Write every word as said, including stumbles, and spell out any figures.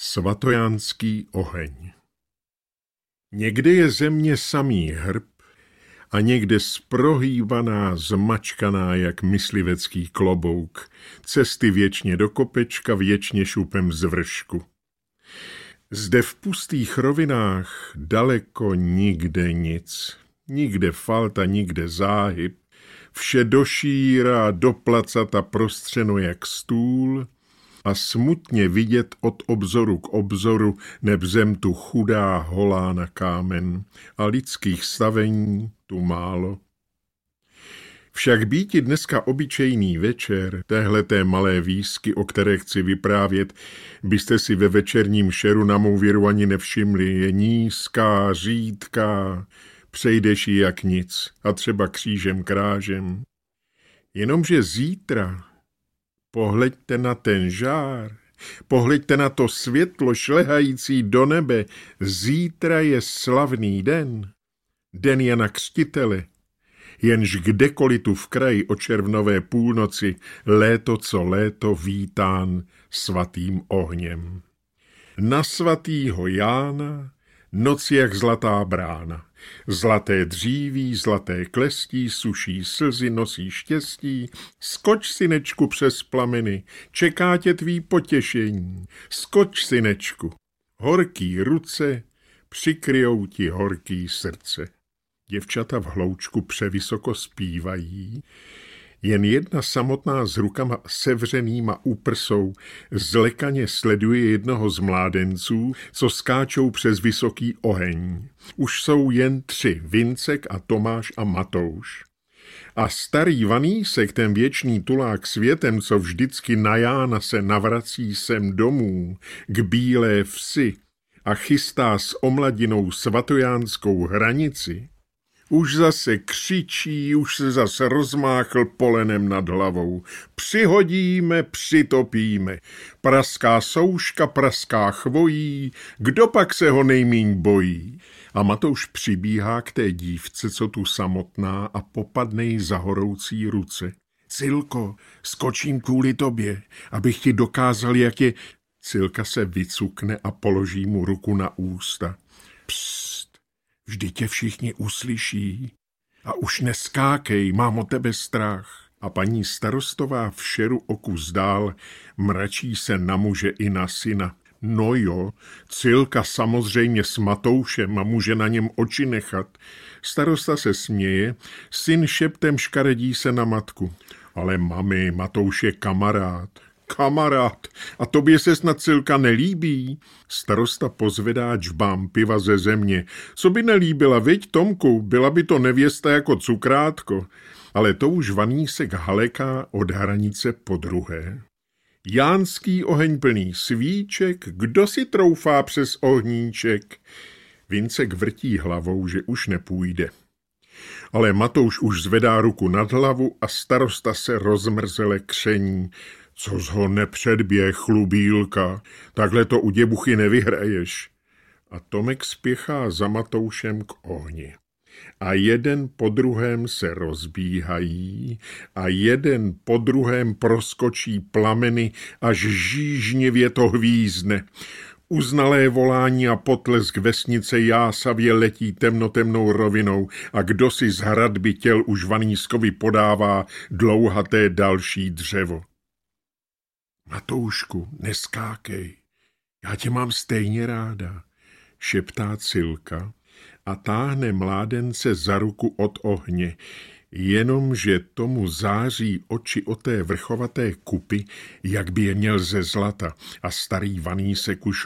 Svatojánský oheň. Někde je země samý hrb a někde sprohývaná, zmačkaná jak myslivecký klobouk, cesty věčně do kopečka, věčně šupem z vršku. Zde v pustých rovinách daleko nikde nic, nikde falta, nikde záhyb, vše do šíra, do placata prostřeno jak stůl a smutně vidět od obzoru k obzoru, neb zem tu chudá, holá na kámen a lidských stavení tu málo. Však býti dneska obyčejný večer, téhleté malé výsky, o které chci vyprávět, byste si ve večerním šeru na mou věru ani nevšimli, je nízká, řídká, přejdeš ji jak nic a třeba křížem krážem. Jenomže zítra pohleďte na ten žár, pohleďte na to světlo šlehající do nebe, zítra je slavný den, den Jana Křtitele, jenž kdekoliv tu v kraji o červnové půlnoci léto co léto vítán svatým ohněm. Na svatýho Jána noc jak zlatá brána, zlaté dříví, zlaté klestí, suší slzy, nosí štěstí, skoč, synečku, přes plameny, čeká tě tvý potěšení, skoč, synečku, horký ruce přikryjou ti horký srdce. Děvčata v hloučku převysoko zpívají, jen jedna samotná s rukama sevřenýma úprsou zlekaně sleduje jednoho z mládenců, co skáčou přes vysoký oheň. Už jsou jen tři, Vincek a Tomáš a Matouš. A starý Vanísek, ten věčný tulák světem, co vždycky na Jána se navrací sem domů, k bílé vsi a chystá s omladinou svatojánskou hranici, už zase křičí, už se zase rozmáchl polenem nad hlavou. Přihodíme, přitopíme. Praská souška, praská chvojí, kdo pak se ho nejmíň bojí? A Matouš přibíhá k té dívce, co tu samotná, a popadne jí za horoucí ruce. Cilko, skočím kvůli tobě, abych ti dokázal, jak je... Cilka se vycukne a položí mu ruku na ústa. Psst. Vždyť tě všichni uslyší. A už neskákej, mám o tebe strach. A paní starostová v šeru o kus dál mračí se na muže i na syna. No jo, Cilka samozřejmě s Matoušem a může na něm oči nechat. Starosta se směje, syn šeptem škaredí se na matku. Ale mami, Matouš je kamarád. Kamarád, a tobě se snad Cilka nelíbí? Starosta pozvedá džbám piva ze země. Co by nelíbila, viď, Tomku, byla by to nevěsta jako cukrátko. Ale to už Vanísek haleká od hranice podruhé. Jánský oheň plný svíček, kdo si troufá přes ohníček? Vincek vrtí hlavou, že už nepůjde. Ale Matouš už zvedá ruku nad hlavu a starosta se rozmrzele kření. Co z ho nepředběh, chlubílka, takhle to u děbuchy nevyhraješ. A Tomek spěchá za Matoušem k ohni. A jeden po druhém se rozbíhají a jeden po druhém proskočí plameny, až žížnivě to hvízne. Uznalé volání a potlesk vesnice jásavě letí temnotemnou rovinou a kdo si z hradby těl už Vanískovi podává dlouhaté další dřevo. Matoušku, neskákej, já tě mám stejně ráda, šeptá Cilka a táhne mládence za ruku od ohně, jenomže tomu září oči o té vrchovaté kupy, jak by je měl ze zlata, a starý Vanísek už